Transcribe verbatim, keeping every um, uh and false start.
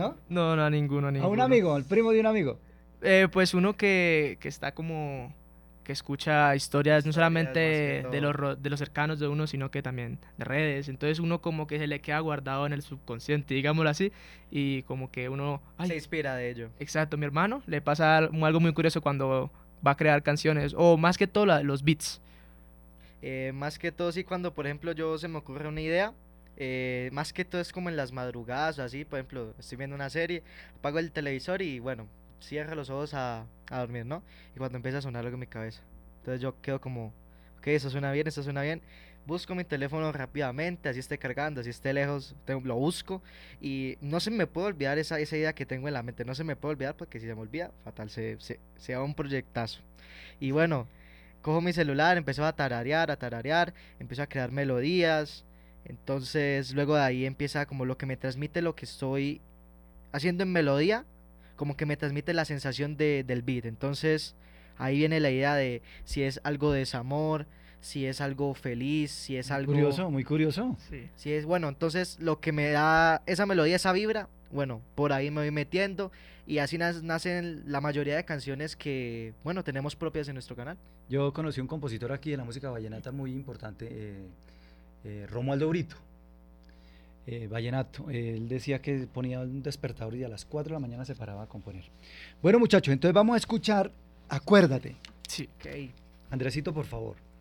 ¿No? No, no, a ninguno, a A un ninguno. amigo, al primo de un amigo. Eh, pues uno que, que está como, que escucha historias no Historias más que solamente de los, todo. ro- de los cercanos de uno, sino que también de redes. Entonces uno como que se le queda guardado en el subconsciente, digámoslo así, y como que uno, Se ay, inspira de ello. exacto, mi hermano, le pasa al- algo muy curioso cuando va a crear canciones, o más que todo la- los beats. Eh, más que todo, sí, cuando por ejemplo yo se me ocurre una idea, eh, más que todo es como en las madrugadas o así, por ejemplo, estoy viendo una serie, apago el televisor y bueno, cierro los ojos a, a dormir, ¿no? Y cuando empieza a sonar algo en mi cabeza, entonces yo quedo como, ok, eso suena bien, eso suena bien, busco mi teléfono rápidamente, así esté cargando, así esté lejos, tengo- lo busco y no se me puede olvidar esa, esa idea que tengo en la mente, no se me puede olvidar porque si se me olvida, fatal, se, se, se va un proyectazo. Y bueno, cojo mi celular, empiezo a tararear, a tararear, empiezo a crear melodías. Entonces, luego de ahí empieza como lo que me transmite lo que estoy haciendo en melodía, como que me transmite la sensación de, del beat. Entonces, ahí viene la idea de si es algo de desamor, si es algo feliz, si es Muy algo... curioso, muy curioso. Sí. Si es bueno, entonces lo que me da esa melodía, esa vibra, bueno, por ahí me voy metiendo y así nas- nacen la mayoría de canciones que, bueno, tenemos propias en nuestro canal. Yo conocí un compositor aquí de la música vallenata muy importante, eh, eh, Romualdo Brito, eh, vallenato. Él decía que ponía un despertador y a las cuatro de la mañana se paraba a componer. Bueno, muchachos, entonces vamos a escuchar Acuérdate. Sí. Ok. Andresito, por favor.